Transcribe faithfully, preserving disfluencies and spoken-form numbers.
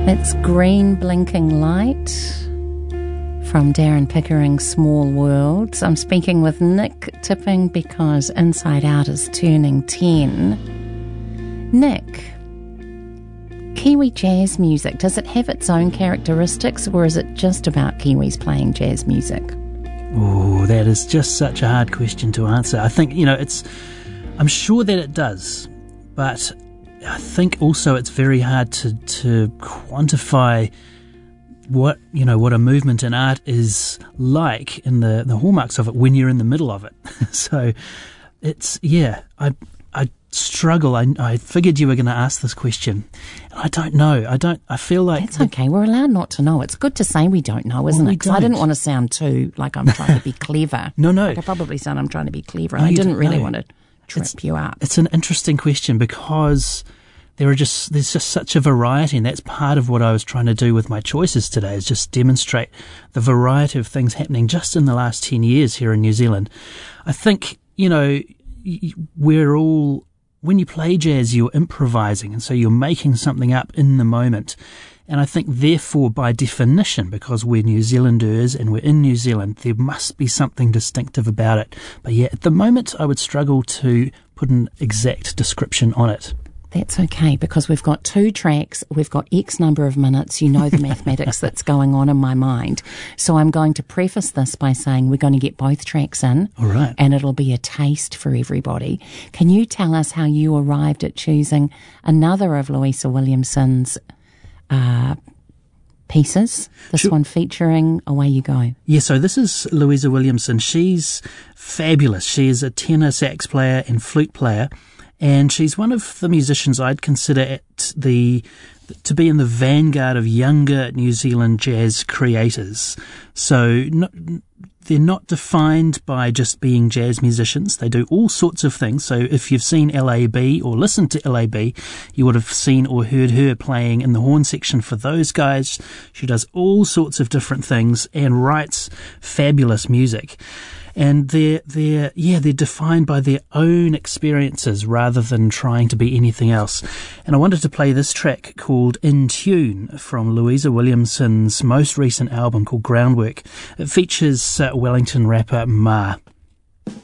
It's Green Blinking Light from Darren Pickering's Small Worlds. I'm speaking with Nick Tipping because Inside Out is turning ten. Nick, Kiwi jazz music, does it have its own characteristics, or is it just about Kiwis playing jazz music? Oh, that is just such a hard question to answer. I think, you know, it's, I'm sure that it does, but I think also it's very hard to, to quantify what, you know, what a movement in art is like in the, the hallmarks of it when you're in the middle of it. So it's, yeah, I I struggle. I, I figured you were going to ask this question. And I don't know. I don't, I feel like... That's okay. We're allowed not to know. It's good to say we don't know, isn't well, it? Because I didn't want to sound too like I'm trying to be clever. No, no. Like I probably sound I'm trying to be clever. No, I didn't really no. want to trip it's, you up. It's an interesting question because there are just there's just such a variety, and that's part of what I was trying to do with my choices today, is just demonstrate the variety of things happening just in the last ten years here in New Zealand. I think, you know, we're all... When you play jazz, you're improvising, and so you're making something up in the moment. And I think, therefore, by definition, because we're New Zealanders and we're in New Zealand, there must be something distinctive about it. But yeah, at the moment, I would struggle to put an exact description on it. That's okay, because we've got two tracks, we've got X number of minutes, you know the mathematics that's going on in my mind. So I'm going to preface this by saying we're going to get both tracks in. All right. And it'll be a taste for everybody. Can you tell us how you arrived at choosing another of Louisa Williamson's uh, pieces? This sure. one featuring Away You Go. Yeah, so this is Louisa Williamson. She's fabulous. She is a tenor sax player and flute player. And she's one of the musicians I'd consider at the to be in the vanguard of younger New Zealand jazz creators. So not, they're not defined by just being jazz musicians. They do all sorts of things. So if you've seen L A B or listened to L A B, you would have seen or heard her playing in the horn section for those guys. She does all sorts of different things and writes fabulous music. And they're, they're, yeah, they're defined by their own experiences rather than trying to be anything else. And I wanted to play this track called In Tune from Louisa Williamson's most recent album called Groundwork. It features uh, Wellington rapper Ma.